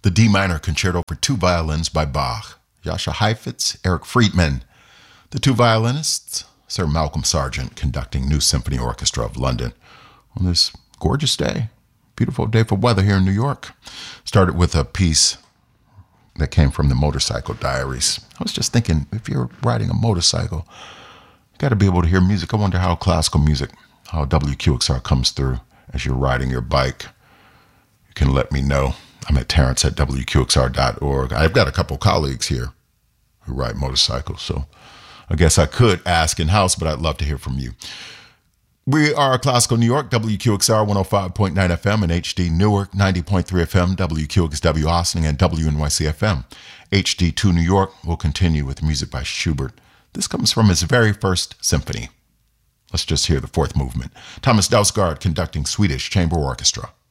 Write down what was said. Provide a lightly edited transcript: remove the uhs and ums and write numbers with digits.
The D minor concerto for two violins by Bach. Jascha Heifetz, Eric Friedman. The two violinists, Sir Malcolm Sargent, conducting New Symphony Orchestra of London on this gorgeous day. Beautiful day for weather here in New York. Started with a piece that came from the Motorcycle Diaries. I was just thinking, if you're riding a motorcycle, you got to be able to hear music. I wonder how classical music, how WQXR comes through as you're riding your bike. You can let me know. I'm at Terrence at WQXR.org. I've got a couple colleagues here who ride motorcycles, so I guess I could ask in-house, but I'd love to hear from you. We are Classical New York, WQXR 105.9 FM and HD Newark 90.3 FM, WQXW Austin and WNYC FM. HD2 New York will continue with music by Schubert. This comes from his very first symphony. Let's just hear the fourth movement. Thomas Dausgaard conducting Swedish Chamber Orchestra.